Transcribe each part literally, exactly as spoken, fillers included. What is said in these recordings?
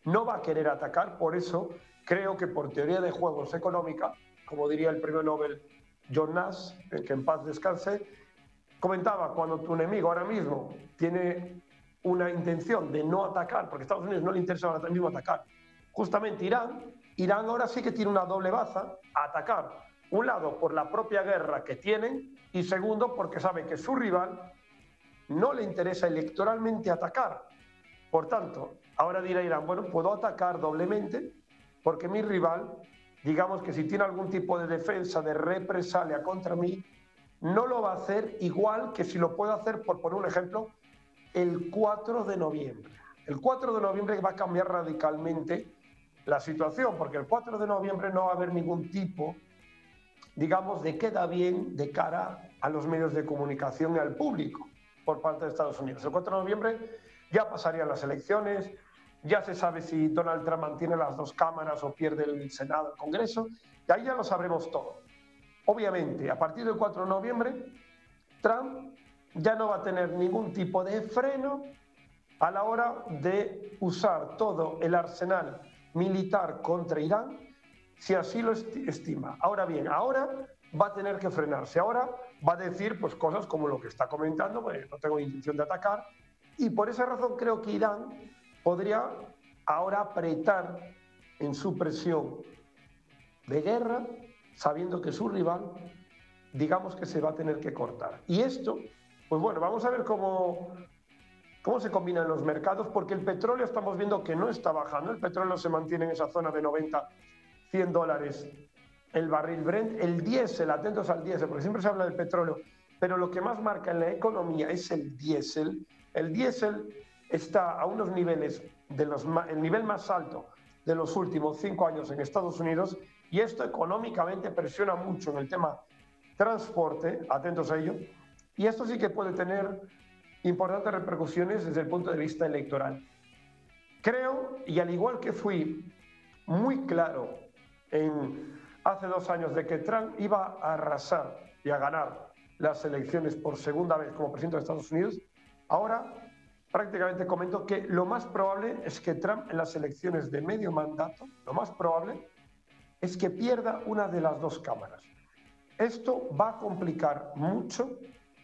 no va a querer atacar, por eso creo que por teoría de juegos económica, como diría el premio Nobel John Nash, que en paz descanse, comentaba, cuando tu enemigo ahora mismo tiene una intención de no atacar, porque a Estados Unidos no le interesa ahora mismo atacar, justamente Irán, Irán ahora sí que tiene una doble baza a atacar. Un lado, por la propia guerra que tienen, y segundo, porque sabe que su rival no le interesa electoralmente atacar. Por tanto, ahora dirá Irán, bueno, puedo atacar doblemente, porque mi rival, digamos que si tiene algún tipo de defensa, de represalia contra mí, no lo va a hacer igual que si lo puede hacer, por poner un ejemplo, el cuatro de noviembre. El cuatro de noviembre va a cambiar radicalmente la situación, porque el cuatro de noviembre no va a haber ningún tipo, digamos, de queda bien de cara a los medios de comunicación y al público por parte de Estados Unidos. El cuatro de noviembre ya pasarían las elecciones, ya se sabe si Donald Trump mantiene las dos cámaras o pierde el Senado, el Congreso, y ahí ya lo sabremos todo. Obviamente, a partir del cuatro de noviembre, Trump ya no va a tener ningún tipo de freno a la hora de usar todo el arsenal militar contra Irán, si así lo estima. Ahora bien, ahora va a tener que frenarse. Ahora va a decir pues, cosas como lo que está comentando, pues, no tengo intención de atacar, y por esa razón creo que Irán podría ahora apretar en su presión de guerra, sabiendo que su rival, digamos que se va a tener que cortar. Y esto, pues bueno, vamos a ver cómo, cómo se combinan los mercados, porque el petróleo estamos viendo que no está bajando, el petróleo se mantiene en esa zona de noventa, cien dólares el barril Brent, el diésel, atentos al diésel, porque siempre se habla del petróleo, pero lo que más marca en la economía es el diésel. El diésel está a unos niveles, de los, el nivel más alto de los últimos cinco años en Estados Unidos, y esto económicamente presiona mucho en el tema transporte, atentos a ello, y esto sí que puede tener importantes repercusiones desde el punto de vista electoral. Creo, y al igual que fui muy claro en, hace dos años de que Trump iba a arrasar y a ganar las elecciones por segunda vez como presidente de Estados Unidos, ahora prácticamente comento que lo más probable es que Trump en las elecciones de medio mandato, lo más probable es que pierda una de las dos cámaras. Esto va a complicar mucho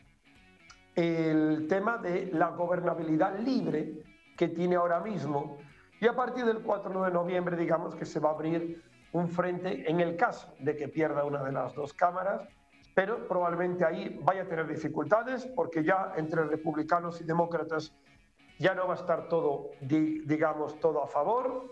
el tema de la gobernabilidad libre que tiene ahora mismo, y a partir del cuatro de noviembre digamos que se va a abrir un frente en el caso de que pierda una de las dos cámaras, pero probablemente ahí vaya a tener dificultades porque ya entre republicanos y demócratas ya no va a estar todo, digamos, todo a favor,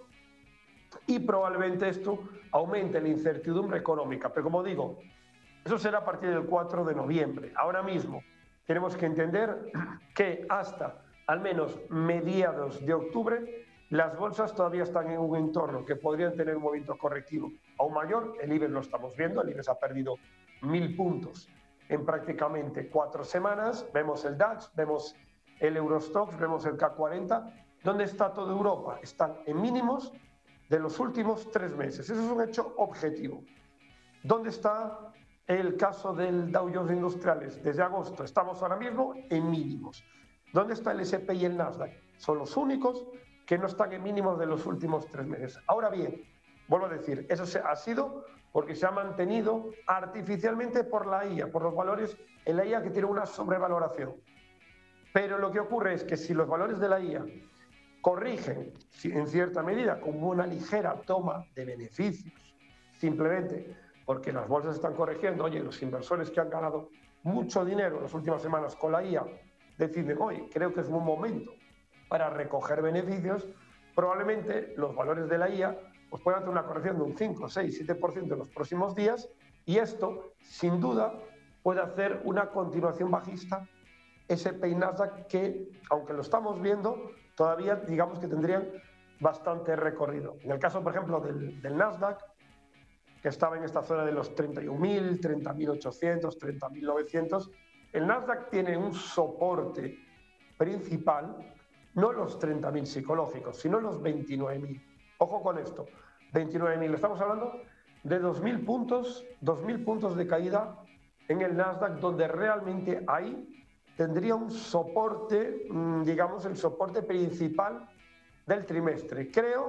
y probablemente esto aumente la incertidumbre económica. Pero como digo, eso será a partir del cuatro de noviembre. Ahora mismo tenemos que entender que hasta al menos mediados de octubre las bolsas todavía están en un entorno que podrían tener un movimiento correctivo aún mayor. El IBEX lo estamos viendo, el IBEX ha perdido mil puntos en prácticamente cuatro semanas. Vemos el DAX, vemos el Eurostoxx, vemos el K cuarenta. ¿Dónde está toda Europa? Están en mínimos de los últimos tres meses. Eso es un hecho objetivo. ¿Dónde está el caso del Dow Jones Industriales? Desde agosto estamos ahora mismo en mínimos. ¿Dónde está el S and P y el Nasdaq? Son los únicos que no están en mínimos de los últimos tres meses. Ahora bien, vuelvo a decir, eso se, ha sido porque se ha mantenido artificialmente por la I A, por los valores en la I A que tiene una sobrevaloración. Pero lo que ocurre es que si los valores de la I A corrigen en cierta medida como una ligera toma de beneficios, simplemente porque las bolsas están corrigiendo, oye, los inversores que han ganado mucho dinero en las últimas semanas con la I A deciden, oye, creo que es un momento para recoger beneficios, probablemente los valores de la I A pues puedan tener una corrección de un cinco, seis, siete por ciento en los próximos días, y esto, sin duda, puede hacer una continuación bajista S and P y Nasdaq que, aunque lo estamos viendo, todavía digamos que tendrían bastante recorrido. En el caso, por ejemplo, del, del Nasdaq, que estaba en esta zona de los treinta y un mil, treinta mil ochocientos, treinta mil novecientos, el Nasdaq tiene un soporte principal, no los treinta mil psicológicos, sino los veintinueve mil. Ojo con esto, veintinueve mil, estamos hablando de dos mil puntos, dos mil puntos de caída en el Nasdaq, donde realmente ahí tendría un soporte, digamos, el soporte principal del trimestre. Creo